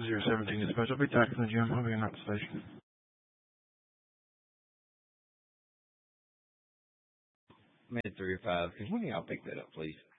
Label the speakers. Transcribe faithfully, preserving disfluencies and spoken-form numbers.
Speaker 1: zero seventeen dispatch. I'll be back in the gym. I'll be in that station.
Speaker 2: Minute three or five. Can one of y'all pick that up, please?